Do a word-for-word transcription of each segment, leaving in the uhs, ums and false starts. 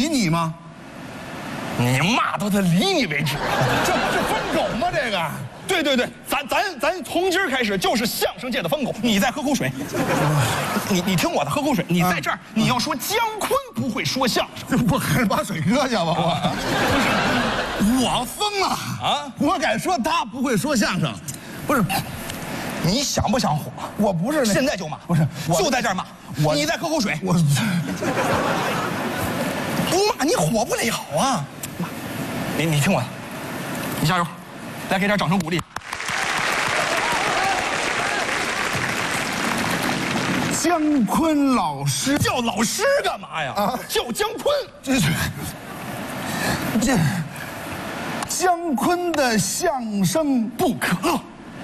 理你吗？ 你骂到他理你为止， 这不是疯狗吗？这个。 对对对，咱咱咱从今儿开始就是相声界的疯狗。你再喝口水，你你听我的，喝口水。你在这儿，你要说姜昆不会说相声， 不还是把水搁下吧？我不是，我疯了啊！我敢说他不会说相声，不是。 你想不想火？ 我不是， 现在就骂， 不是， 就在这儿骂。 我你再喝口水， 我不骂你火不了啊！你你听我的，你加油，来给点掌声鼓励。 姜昆老师叫老师干嘛呀？啊，叫姜昆， 这是这姜昆的相声不可乐。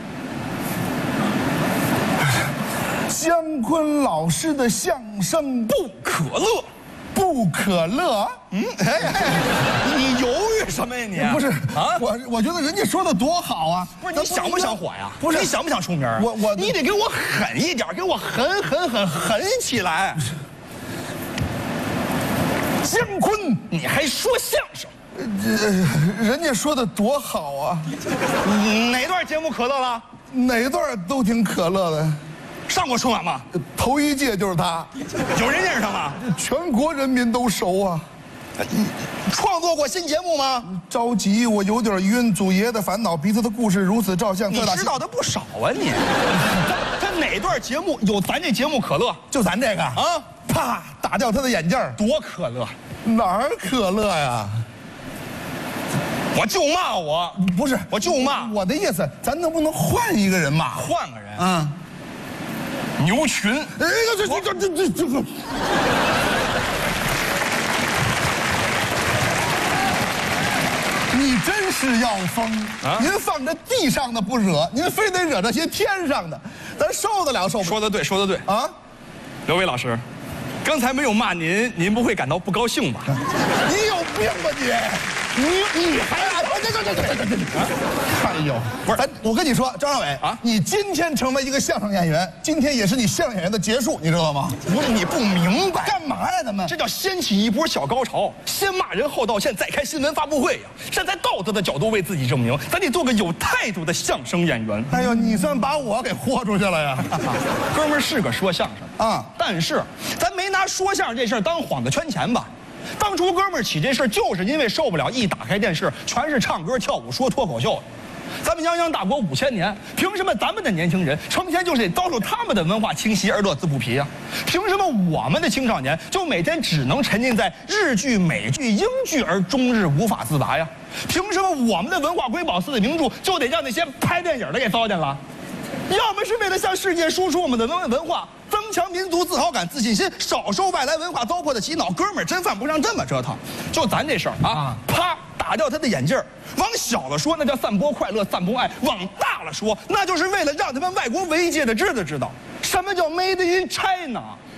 姜昆老师的相声不可乐， 不可乐。 嗯，哎哎，你犹豫什么呀你？ 不是啊， 我我觉得人家说的多好啊。 不是你想不想火呀？ 不是你想不想出名啊？ 我我你得给我狠一点，给我狠狠狠狠起来。姜昆，你还说相声？ 这人家说的多好啊。 哪段节目可乐了？ 哪段都挺可乐的。 上过春晚吗？ 头一届就是他。 有人认识他吗？ 全国人民都熟啊。 创作过新节目吗？ 着急，我有点晕。祖爷的烦恼，鼻子的故事如此照相。 你知道的不少啊你。他哪段节目有咱这节目可乐？ 就咱这个啊，啪打掉他的眼镜， 多可乐！ 哪儿可乐呀？ 我就骂我， 不是， 我就骂。 我的意思，咱能不能换一个人骂？ 换个人。 嗯。 牛群，哎， 这这这这这这个，你真是要疯啊！您放着地上的不惹，您非得惹这些天上的，咱受得了受不了？ 说得对，说得对啊！刘伟老师，刚才没有骂您，您不会感到不高兴吧？ 你有病吧你！你你还啊？这这这这这这！哎呦，不是，咱我跟你说，张少伟啊，你今天成为一个相声演员，今天也是你相声演员的结束，你知道吗？ 不是你不明白， 干嘛呀？咱们这叫掀起一波小高潮，先骂人后道歉，再开新闻发布会呀！站在道德的角度为自己证明，咱得做个有态度的相声演员。 哎呦，你算把我给豁出去了呀！ 哥们儿是个说相声啊，但是咱没拿说相声这事儿当幌子圈钱吧？当初哥们儿起这事儿，就是因为受不了一打开电视全是唱歌跳舞说脱口秀。咱们泱泱大国五千年，凭什么咱们的年轻人成天就是得遭受他们的文化侵袭而乐此不疲呀？凭什么我们的青少年就每天只能沉浸在日剧、美剧、英剧而终日无法自拔呀？凭什么我们的文化瑰宝四大名著就得让那些拍电影的给糟践了？要么是为了向世界输出我们的文文化，增强民族自豪感、自信心，少受外来文化糟粕的洗脑。哥们儿真犯不上这么折腾。就咱这事儿啊，啪打掉他的眼镜儿。往小了说，那叫散播快乐、散播爱；往大了说，那就是为了让他们外国维界的知道知道什么叫 Made in China。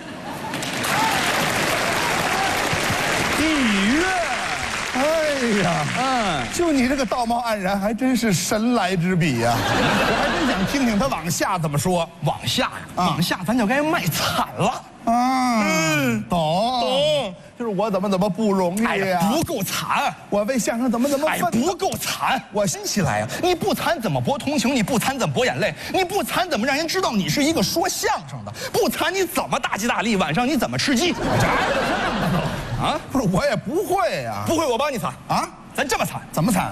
地月。哎呀，嗯，就你这个道貌岸然，还真是神来之笔呀！我还真想听听他往下怎么说。 往下呀，往下咱就该卖惨了。 啊，嗯，懂懂， 就是我怎么怎么不容易呀， 不够惨， 我为相声怎么怎么， 哎，不够惨， 我新起来呀！你不惨怎么博同情？你不惨怎么博眼泪？你不惨怎么让人知道你是一个说相声的？不惨你怎么大吉大利？晚上你怎么吃鸡？这啊，不是我也不会呀， 不会我帮你惨啊， 咱这么惨， 怎么惨？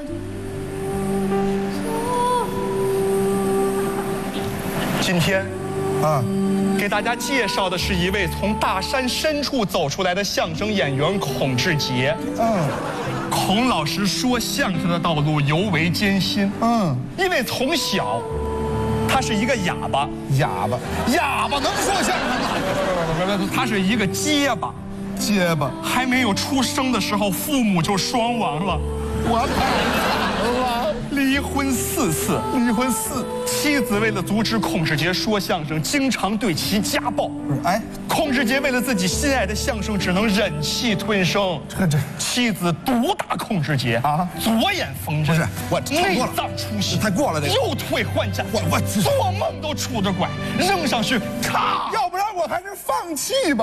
今天， 啊。 给大家介绍的是一位从大山深处走出来的相声演员孔志杰。嗯，孔老师说相声的道路尤为艰辛。嗯，因为从小，他是一个哑巴。 哑巴，哑巴能说相声吗？ 不不不不，他是一个结巴。 结巴， 还没有出生的时候，父母就双亡了。 我太惨了， 离婚四次， 离婚四。 妻子为了阻止孔志杰说相声，经常对其家暴。 哎， 孔志杰为了自己心爱的相声，只能忍气吞声。 这这， 妻子毒打孔志杰啊，左眼缝针， 不是我内脏出血， 太过了这个， 右腿换斩， 我我做梦都杵着拐扔上去，咔！ 要不然我还是放弃吧。